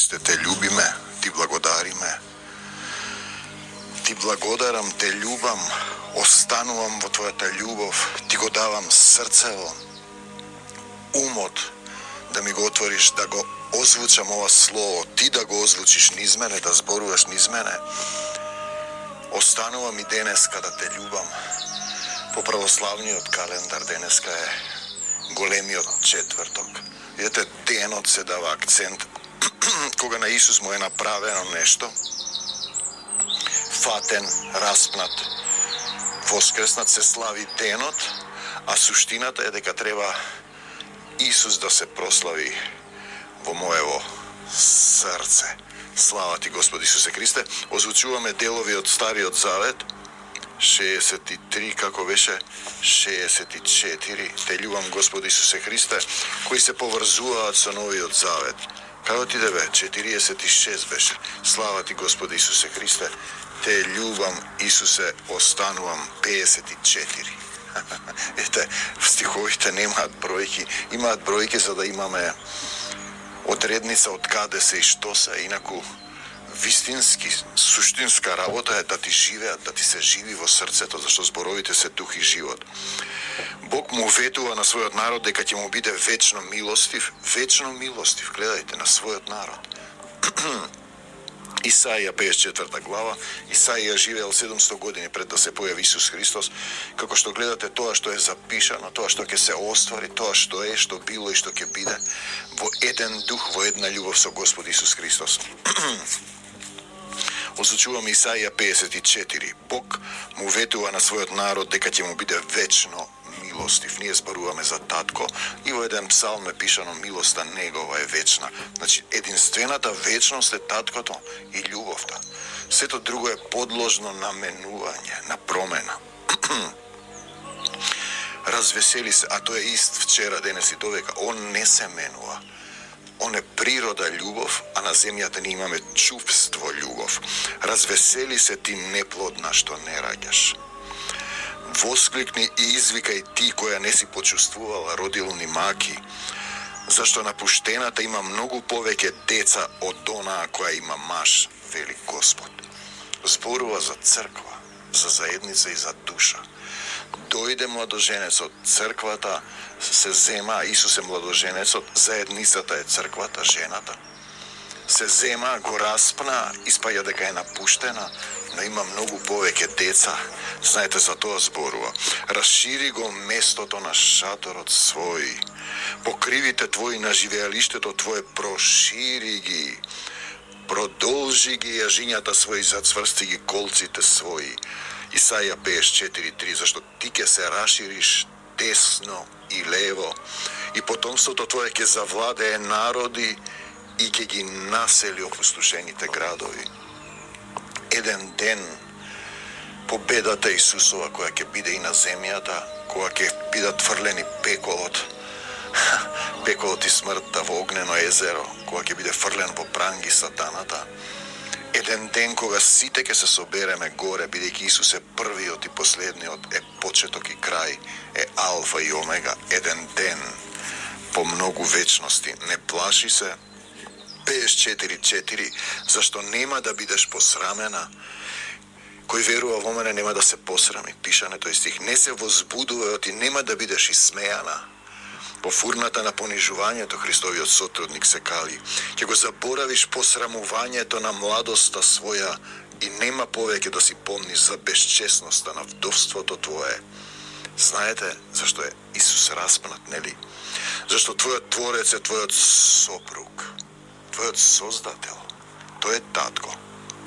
Христе, те люби ме, ти благодари ме. Ти благодарам, те љубам, останувам во твојата љубов, ти го давам срцево, умот, да ми го отвориш, да го озвучам ова слово, ти да го озвучиш низ мене, да зборуваш низ мене. Останувам и денеска да те љубам. По православниот календар денеска е големиот четврток. Видете, денот се дава акцент кога на Исус му е направено нешто, фатен, распнат, воскреснат, се слави денот, а суштината е дека треба Исус да се прослави во моево срце. Слава ти, Господи Исусе Христе. Озвучуваме делови од Стариот Завет, 63, како беше 64. Те љубам, Господи Исусе Христе, кои се поврзуваат со Новиот Завет. Како ти бе? 46 беше. Слава ти, Господи Исусе Христе. Те љубам, Исусе, останувам 54. Ете, стиховите немаат бројки, имаат бројки за да имаме одредница од каде се и што се, инаку вистински, суштинска работа е да ти живеат, да ти се живи во срцето, зашто зборовите се дух и живот. Бог му ветува на својот народ дека ќе му биде вечно милостив, гледајте, на својот народ. Исаија 54 глава, Исаија живеел 700 години пред да се појави Исус Христос, како што гледате тоа што е запишано, тоа што ќе се оствари, тоа што е, што било и што ќе биде, во еден дух, во една љубов со Господ Исус Христос. Озвучуваме Исаија 54. Бог му ветува на својот народ дека ќе му биде вечно милостив. Ние зборуваме за татко и во еден псалм е пишано милоста негова е вечна. Значи, единствената вечност е таткото и љубовта. Сето друго е подложно на менување, на промена. Развесели се, а тој е ист вчера, денес и довека. Он не се менува. Он е природа љубов, а на земјата ние имаме чувство љубов. Развесели се ти неплодна што не раѓаш. Воскликни и извикај ти која не си почувствувала родилни маки, зашто напуштената има многу повеќе деца од онаа која има маж, вели Господ. Зборува за црква, за заедница и за душа. Дојде младоженецот, црквата се зема, Исус е младоженецот, заедницата е црквата, жената. Се зема, го распна, испаја дека е напуштена, но има многу повеќе деца. Знаете, за тоа зборува. Расшири го местото на шаторот свој. Покривите твои на живеалиштето твое, прошири ги. Продолжи ги јажињата своји, зацврсти ги колците своји. Исаја 54:3, зашто ти ќе се расшириш десно и лево, и потомството твое ќе завладее народи и ќе ги насели опустошените градови. Еден ден победата Исусова која ќе биде и на земјата, кога ќе бидат фрлени пеколот и смртта во огнено езеро, кога ќе биде фрлен во пранги сатаната. Еден ден кога сите ќе се собереме горе, бидејќи Исус е првиот и последниот, е почеток и крај, е алфа и омега. Еден ден по многу вечности. Не плаши се. 54:4, зашто нема да бидеш посрамена. Кој верува во мене нема да се посрами. Пишане тој стих. Не се возбудувај и нема да бидеш исмејана. По фурната на понижувањето Христовиот сотрудник се кали. Ќе го заборавиш посрамувањето на младоста своја и нема повеќе да си помниш за безчестноста на вдовството твое. Знаете зашто е Исус распнат, нели? Зашто твојот Творец е твојот сопруг, твојот Создател. Тој е татко.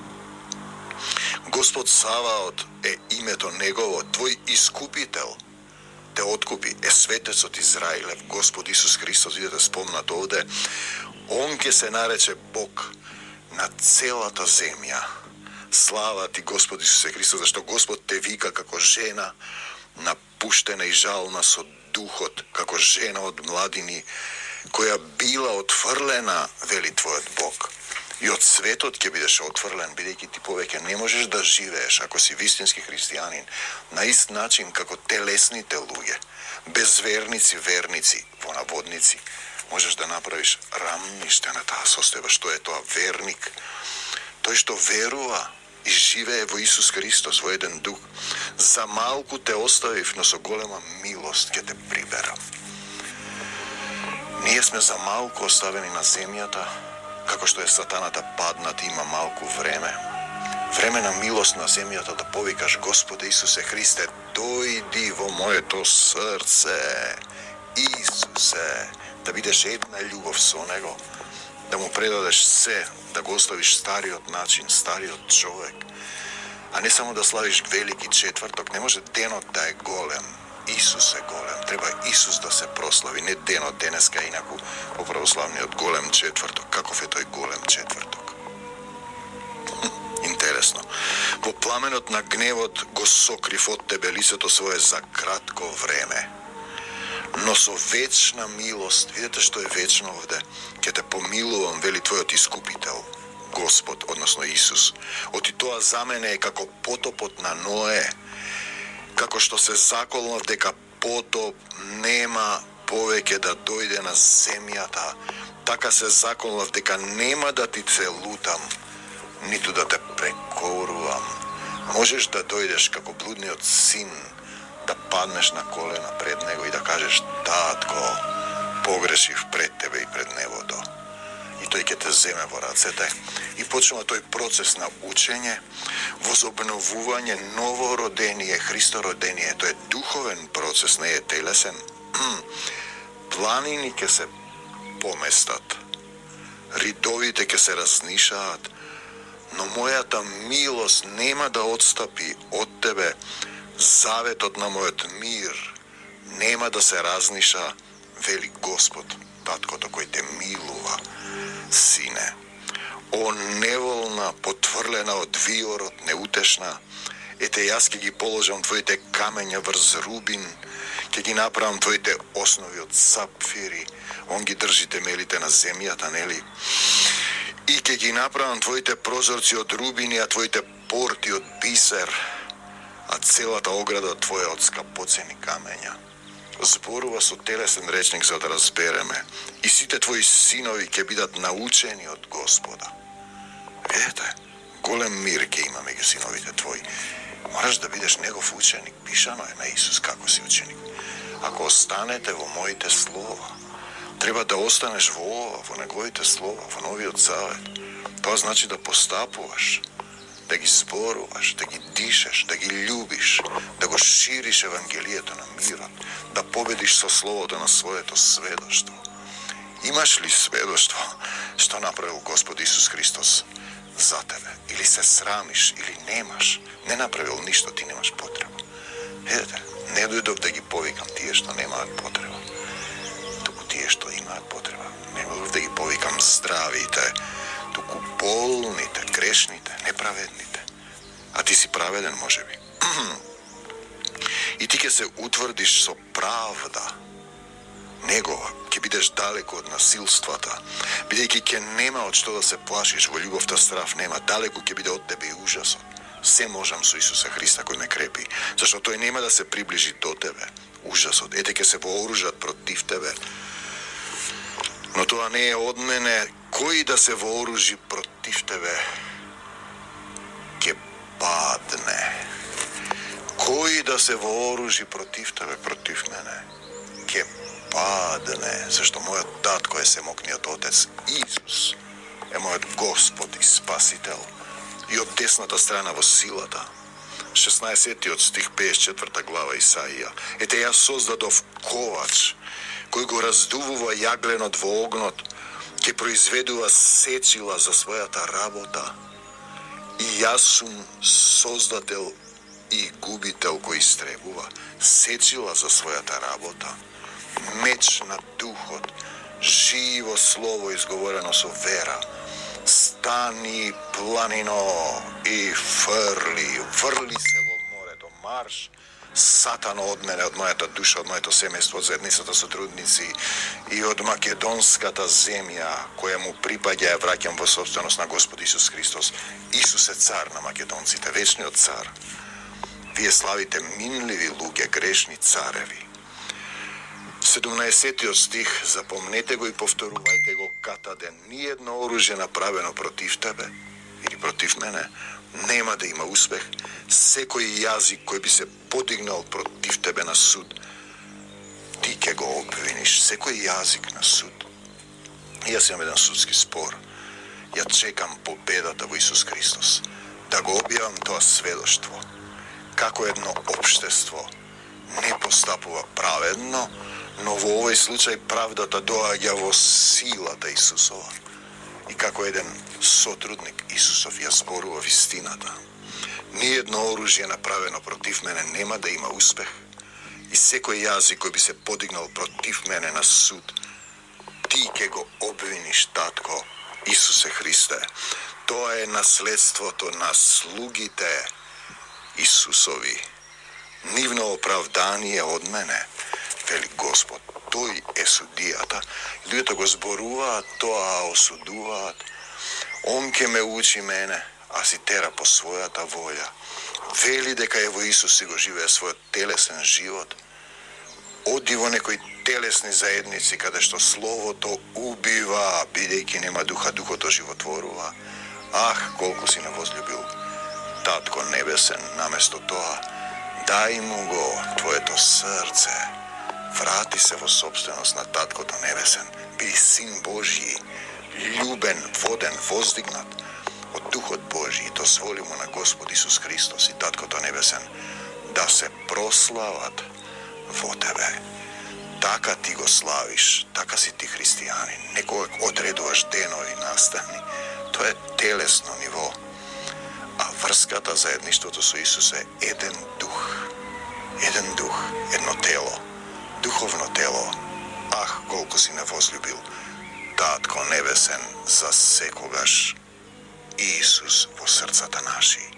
Господ Саваот е името негово, твој искупител те откупи, е светецот Израилев, Господ Исус Христос, видите спомнат овде. Он ќе се нарече Бог на целата земја. Слава ти, Господ Исусе Христос, зашто Господ те вика како жена напуштена и жална со духот, како жена од младини, која била отфрлена, вели твојот Бог. И од светот ќе бидеш отврлен, бидејќи ти повеќе не можеш да живееш, ако си вистински христијанин, на ист начин како телесните луѓе, безверници, верници, во наводници, можеш да направиш рамниште на таа состојба. Што е тоа верник? Тој што верува и живее во Исус Христос, во еден дух. За малку те оставив, но со голема милост ќе те приберам. Ние сме за малку оставени на земјата, како што е сатаната паднат, има малку време. Време на милост на земјата да повикаш: Господе Исусе Христе, дојди во моето срце. Исусе, да бидеш една љубов со Него, да му предадеш се, да го оставиш стариот начин, стариот човек, а не само да славиш велики четврток. Не може денот да е голем. Исус е голем. Треба Исус да се прослави, не денот денеска, инаку по православниот голем четврток. Каков е тој голем четврток? Интересно. Во пламенот на гневот го сокрив од тебе лицето свое за кратко време. Но со вечна милост, видете што е вечно овде, ќе те помилувам, вели твојот искупител, Господ, односно Исус. Оти тоа за мене е како потопот на Ное, како што се заколнав дека потоп нема повеќе да дојде на земјата, така се заколнав дека нема да ти целутам, ниту да те прекорувам. Можеш да дојдеш како блудниот син, да паднеш на колена пред него и да кажеш: татко, погрешив пред тебе и пред небото. И тој ќе те земе во рацете и почнува тој процес на учење, возобновување, новородение, Христородение. Тој е духовен процес, не е телесен. Планини ќе се поместат, ридовите ќе се разнишаат, но мојата милост нема да отстапи од тебе. Заветот на мојот мир нема да се разниша, вели Господ, таткото кој те милува. Сине, о неволна, потврлена од виорот, неутешна, ете јас ќе ги положам твоите камења врз рубин, ќе ги направам твоите основи од сапфири, он ги држи темелите на земјата, нели? И ќе ги направам твоите прозорци од рубини, а твоите порти од бисер, а целата ограда твоја од скапоцени камења. Зборува со телесен речник за да разбереме. И сите твои синови ќе бидат научени од Господа. Видете, голем мир ќе има меѓу синовите твои. Мораш да бидеш негов ученик. Пишано е на Исус како си ученик. Ако останете во моите слова, треба да останеш во ова, во неговите слова, во Новиот Завет. Тоа значи да постапуваш, да ги зборуваш, да ги дишеш, да ги љубиш, да го шириш Евангелието на мирот, да победиш со словото на своето сведоштво. Имаш ли сведоштво што направил Господ Исус Христос за тебе? Или се срамиш, или немаш? Не направил ништо, ти немаш потреба. Видете, не дојдов да ги повикам тие што немаат потреба, туку тие што имаат потреба. Не дојдов да ги повикам здравите, туку болните, грешните, неправедните. А ти си праведен, можеби. И ти ќе се утврдиш со правда негова, ќе бидеш далеко од насилствата, бидејќи ќе нема од што да се плашиш, во љубовта страв нема, далеко ќе биде од тебе и ужасот. Се можам со Исуса Христа кој ме крепи, зашто тој нема да се приближи до тебе. Ужасот, ете ќе се вооружат против тебе, но тоа не е од мене. Кој да се вооружи против тебе, ќе падне. Кој да се вооружи против тебе, против мене, ќе падне. Зашто мојот татко е семокниот Отец. Исус е мојот Господ и Спасител. И од десната страна во силата. 16 стих 54 глава Исаија. Ете јас создадов ковач, кој го раздувува јагленот во огнот, ќе произведува сечила за својата работа. И јас сум создател и губител кој истребува сечила за својата работа. Меч на духот, живо слово изговорено со вера. Стани, планино, и фрли се во морето, марш, Satan od mene, od мојата душа, од моето семејство, од заедницата со трудници и од македонската земја која му припаѓа, ја враќам во собственост на Господ Исус Христос. Исус е цар на македонците, вечниот цар. Вие славите минливи луѓе, грешни цареви. 17 стих, запомнете го и повторувајте го катаде. Ниедно оружје направено против тебе или против мене нема да има успех. Секој јазик кој би се подигнал против тебе на суд, ти ќе го обвиниш. Секој јазик на суд. Јас имам еден судски спор. Ја чекам победата во Исус Христос. Да го објавам тоа сведоштво. Како едно општество не постапува праведно, но во овој случај правдата доаѓа во силата Исусова. И како еден сотрудник Исусов ја зборува вистината. Ниедно оружје направено против мене нема да има успех. И секој јазик кој би се подигнал против мене на суд, ти ќе го обвиниш, татко Исусе Христе. Тоа е наследството на слугите Исусови. Нивно оправдание од мене, вели Господ. Тој е судијата. Луѓето го зборуваат тоа, осудуваат. Он ке ме учи мене, а си тера по својата волја. Вели дека е во Исус и го живее својот телесен живот. Оди во некои телесни заедници каде што словото убива, бидејќи нема духа, духото животворува. Ах, колку си не возлюбил Татко Небесен, наместо тоа, дај му го твоето срце. Врати се во собственост на Таткото Небесен. Биди Син Божји, љубен, воден, воздигнат од Духот Божји и дозволи му на Господ Исус Христос и Таткото Небесен да се прослават во тебе. Така ти го славиш, така си ти христијанин. Некогаш одредуваш денови, настани. Тоа е телесно ниво. А врската, заедништвото со Исус е еден дух. Еден дух, едно тело. Духовно тело. Ах, колку си не возлюбил Татко Небесен за секогаш Исус во срцата наши.